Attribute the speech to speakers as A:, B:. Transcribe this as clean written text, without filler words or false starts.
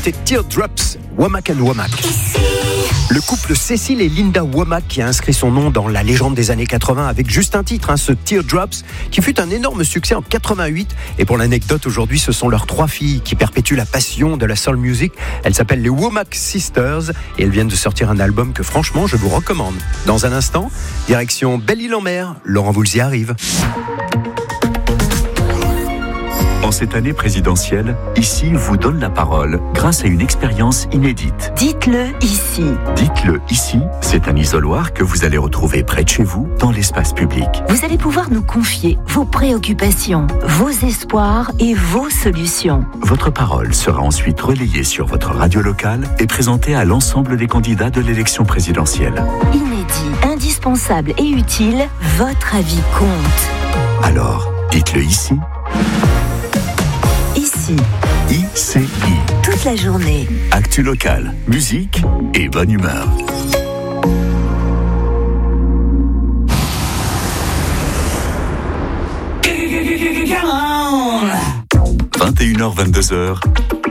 A: C'était Teardrops, Womack and Womack. Le couple Cécile et Linda Womack qui a inscrit son nom dans la légende des années 80 avec juste un titre, ce Teardrops, qui fut un énorme succès en 88. Et pour l'anecdote, aujourd'hui, ce sont leurs 3 filles qui perpétuent la passion de la soul music. Elles s'appellent les Womack Sisters et elles viennent de sortir un album que franchement, je vous recommande. Dans un instant, direction Belle-Île-en-Mer, Laurent Voulzy arrive.
B: En cette année présidentielle, Ici vous donne la parole grâce à une expérience inédite.
C: Dites-le ici.
B: Dites-le ici, c'est un isoloir que vous allez retrouver près de chez vous, dans l'espace public.
C: Vous allez pouvoir nous confier vos préoccupations, vos espoirs et vos solutions.
B: Votre parole sera ensuite relayée sur votre radio locale et présentée à l'ensemble des candidats de l'élection présidentielle.
C: Inédit, indispensable et utile, votre avis compte.
B: Alors, dites-le ici.
C: Ici.
B: ICI.
C: Toute la journée.
B: Actu locale, musique et bonne humeur. Come on. 21h, 22h.